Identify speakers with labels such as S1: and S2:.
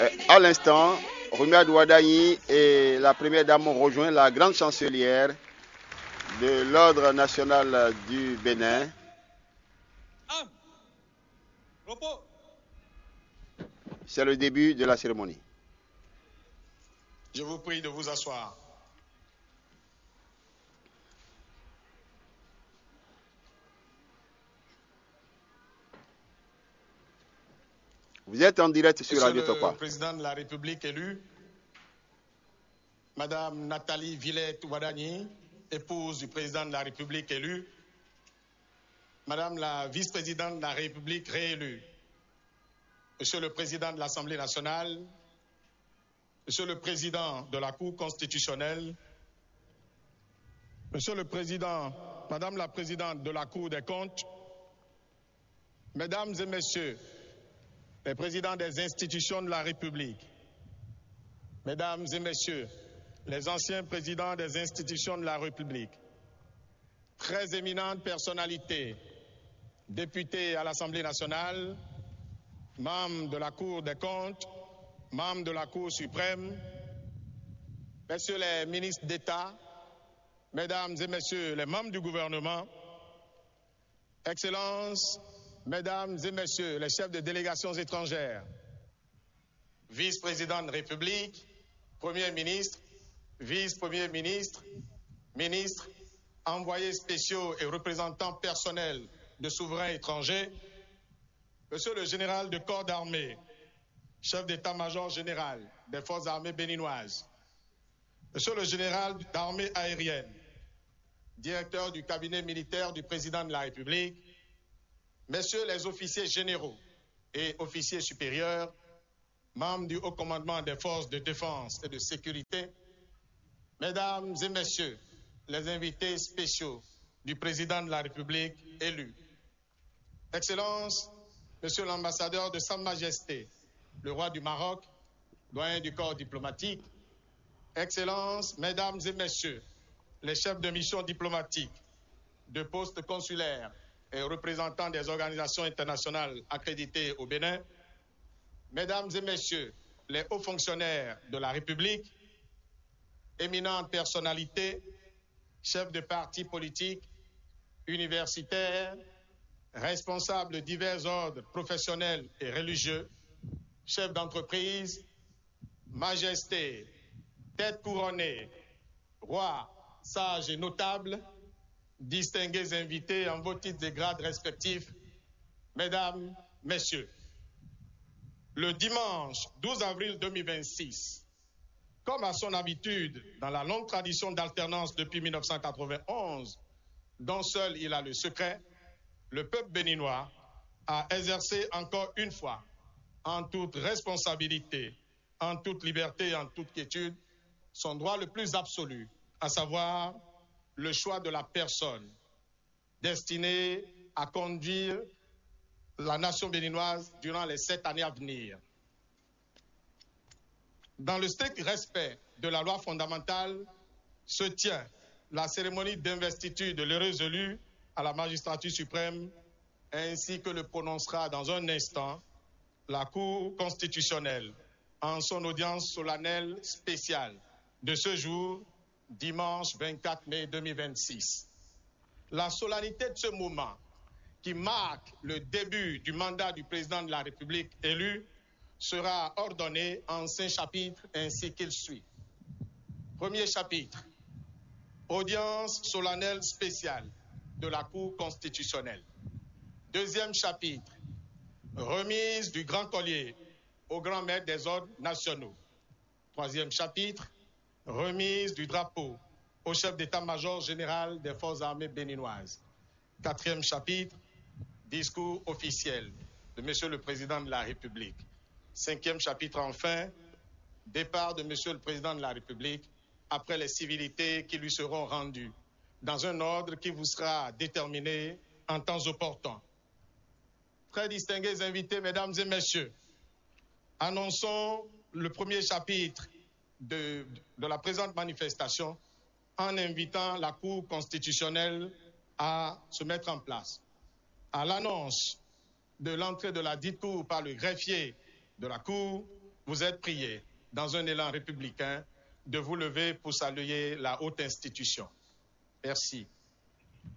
S1: À l'instant, Rumia Douadani et la première dame ont rejoint la grande chancelière de l'Ordre national du Bénin. C'est le début de la cérémonie.
S2: Je vous prie de vous asseoir.
S1: Vous êtes en direct sur
S2: Monsieur
S1: Radio Topa.
S2: le président de la République élu, Madame Nathalie Villette-Ouadani, épouse du président de la République élu, Madame la vice-présidente de la République réélue, Monsieur le président de l'Assemblée nationale, Monsieur le président de la Cour constitutionnelle, Monsieur le président, Madame la présidente de la Cour des comptes, Mesdames et Messieurs, les présidents des institutions de la République, Mesdames et Messieurs, les anciens présidents des institutions de la République, très éminentes personnalités, députés à l'Assemblée nationale, membres de la Cour des comptes, membres de la Cour suprême, Messieurs les ministres d'État, Mesdames et Messieurs les membres du gouvernement, Excellences, Mesdames et Messieurs les chefs de délégations étrangères, vice-président de République, Premier ministre, vice-premier ministre, ministres, envoyés spéciaux et représentants personnels de souverains étrangers, Monsieur le général de corps d'armée, chef d'état-major général des forces armées béninoises, Monsieur le général d'armée aérienne, directeur du cabinet militaire du président de la République, Messieurs les officiers généraux et officiers supérieurs, membres du haut commandement des forces de défense et de sécurité, Mesdames et Messieurs les invités spéciaux du président de la République élu, Excellences, Monsieur l'ambassadeur de Sa Majesté, le roi du Maroc, doyen du corps diplomatique, Excellences, Mesdames et Messieurs les chefs de mission diplomatique, de postes consulaires et représentants des organisations internationales accréditées au Bénin, Mesdames et Messieurs les hauts fonctionnaires de la République, éminentes personnalités, chefs de partis politiques, universitaires, responsables de divers ordres professionnels et religieux, chefs d'entreprise, majestés, têtes couronnées, rois, sages et notables, distingués invités en vos titres et grades respectifs, Mesdames, Messieurs. Le dimanche 12 avril 2026, comme à son habitude dans la longue tradition d'alternance depuis 1991, dont seul il a le secret, le peuple béninois a exercé encore une fois, en toute responsabilité, en toute liberté et en toute quiétude, son droit le plus absolu, à savoir le choix de la personne destinée à conduire la nation béninoise durant les 7 années à venir. Dans le strict respect de la loi fondamentale, se tient la cérémonie d'investiture de l'heureux élu à la magistrature suprême, ainsi que le prononcera dans un instant la Cour constitutionnelle en son audience solennelle spéciale de ce jour, dimanche 24 mai 2026. La solennité de ce moment, qui marque le début du mandat du président de la République élu, sera ordonnée en 5 chapitres ainsi qu'il suit. Premier chapitre, audience solennelle spéciale de la Cour constitutionnelle. Deuxième chapitre, remise du grand collier au grand maître des ordres nationaux. Troisième chapitre, remise du drapeau au chef d'état-major général des forces armées béninoises. Quatrième chapitre, discours officiel de Monsieur le Président de la République. Cinquième chapitre, enfin, départ de Monsieur le Président de la République après les civilités qui lui seront rendues, dans un ordre qui vous sera déterminé en temps opportun. Très distingués invités, Mesdames et Messieurs, annonçons le premier chapitre de la présente manifestation en invitant la Cour constitutionnelle à se mettre en place. À l'annonce de l'entrée de la dite Cour par le greffier de la Cour, vous êtes priés, dans un élan républicain, de vous lever pour saluer la haute institution. Merci.